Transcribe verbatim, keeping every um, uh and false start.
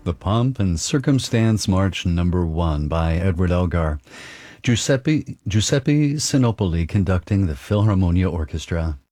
The Pomp and Circumstance March Number One by Edward Elgar. Giuseppe Giuseppe Sinopoli conducting the Philharmonia Orchestra.